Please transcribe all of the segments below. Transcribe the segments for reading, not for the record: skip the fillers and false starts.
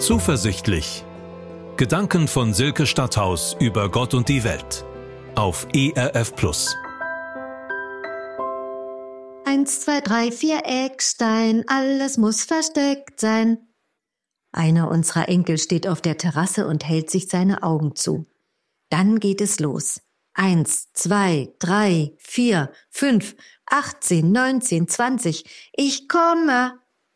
Zuversichtlich. Gedanken von Silke Stadthaus über Gott und die Welt. Auf ERF Plus. 1, 2, 3, 4 Eckstein, alles muss versteckt sein. Einer unserer Enkel steht auf der Terrasse und hält sich seine Augen zu. Dann geht es los. 1, 2, 3, 4, 5, 18, 19, 20. Ich komme!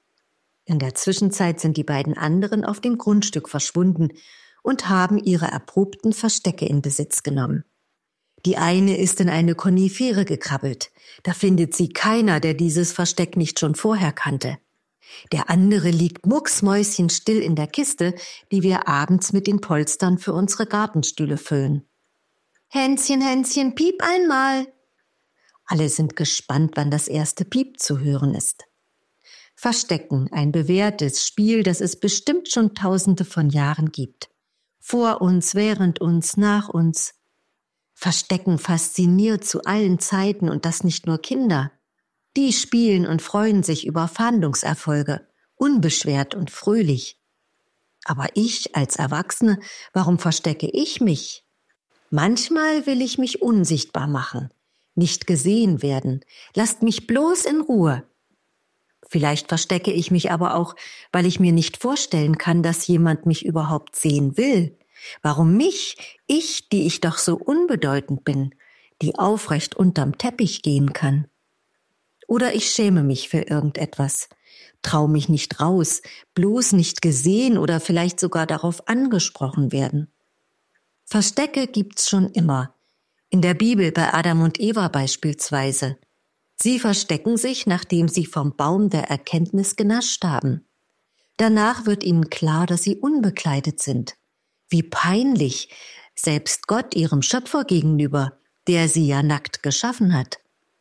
In der Zwischenzeit sind die beiden anderen auf dem Grundstück verschwunden und haben ihre erprobten Verstecke in Besitz genommen. Die eine ist in eine Konifere gekrabbelt. Da findet sie keiner, der dieses Versteck nicht schon vorher kannte. Der andere liegt mucksmäuschenstill in der Kiste, die wir abends mit den Polstern für unsere Gartenstühle füllen. Hänschen, Hänschen, piep einmal! Alle sind gespannt, wann das erste Piep zu hören ist. Verstecken, ein bewährtes Spiel, das es bestimmt schon Tausende von Jahren gibt. Vor uns, während uns, nach uns. Verstecken fasziniert zu allen Zeiten und das nicht nur Kinder. Die spielen und freuen sich über Fahndungserfolge, unbeschwert und fröhlich. Aber ich als Erwachsene, warum verstecke ich mich? Manchmal will ich mich unsichtbar machen, nicht gesehen werden. Lasst mich bloß in Ruhe. Vielleicht verstecke ich mich aber auch, weil ich mir nicht vorstellen kann, dass jemand mich überhaupt sehen will. Warum mich, ich, die ich doch so unbedeutend bin, die aufrecht unterm Teppich gehen kann? Oder ich schäme mich für irgendetwas, trau mich nicht raus, bloß nicht gesehen oder vielleicht sogar darauf angesprochen werden. Verstecke gibt's schon immer. In der Bibel bei Adam und Eva beispielsweise. Sie verstecken sich, nachdem sie vom Baum der Erkenntnis genascht haben. Danach wird ihnen klar, dass sie unbekleidet sind. Wie peinlich, selbst Gott ihrem Schöpfer gegenüber, der sie ja nackt geschaffen hat.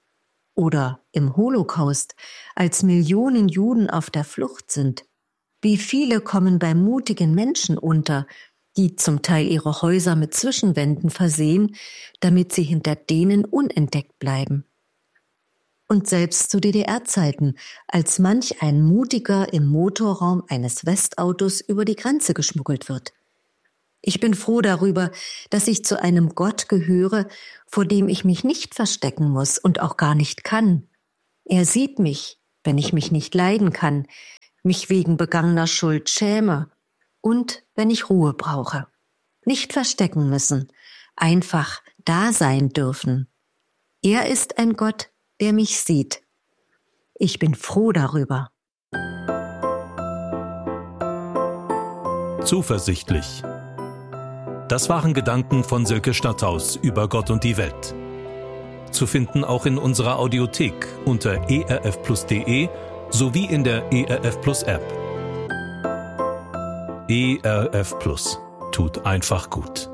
Oder im Holocaust, als Millionen Juden auf der Flucht sind. Wie viele kommen bei mutigen Menschen unter, die zum Teil ihre Häuser mit Zwischenwänden versehen, damit sie hinter denen unentdeckt bleiben. Und selbst zu DDR-Zeiten, als manch ein Mutiger im Motorraum eines Westautos über die Grenze geschmuggelt wird. Ich bin froh darüber, dass ich zu einem Gott gehöre, vor dem ich mich nicht verstecken muss und auch gar nicht kann. Er sieht mich, wenn ich mich nicht leiden kann, mich wegen begangener Schuld schäme und wenn ich Ruhe brauche. Nicht verstecken müssen, einfach da sein dürfen. Er ist ein Gott, der mich sieht. Ich bin froh darüber. Zuversichtlich. Das waren Gedanken von Silke Stadthaus über Gott und die Welt. Zu finden auch in unserer Audiothek unter erfplus.de sowie in der ERF Plus App. ERF Plus tut einfach gut.